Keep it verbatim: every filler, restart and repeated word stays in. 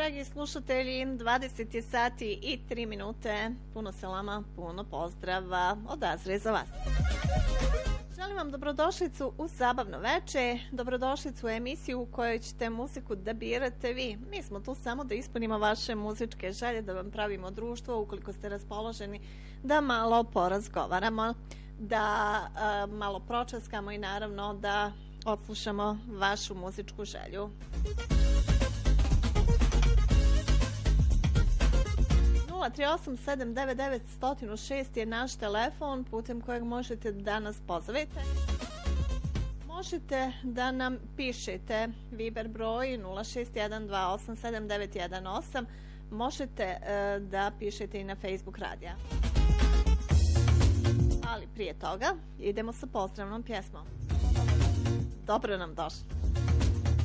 Dragi slušatelji, dvadeset je sati i tri minute. Puno selama, puno pozdrava od Azre za vas. Želim vam dobrodošlicu u zabavno veče, dobrodošlicu u emisiju u kojoj ćete muziku da birate vi. Mi smo tu samo da ispunimo vaše muzičke želje, da vam pravimo društvo ukoliko ste raspoloženi, da malo porazgovaramo, da a, malo pročaskamo i naravno da odslušamo vašu muzičku želju. nula tri osam sedam devet devet zero zero šest je naš telefon putem kojeg možete da nas pozovete. Možete da nam pišete Viber broj nula šest jedan dva osam sedam devet jedan osam. Možete e, da pišete i na Facebook radija. Ali prije toga idemo sa pozdravnom pjesmom. Dobro nam došli.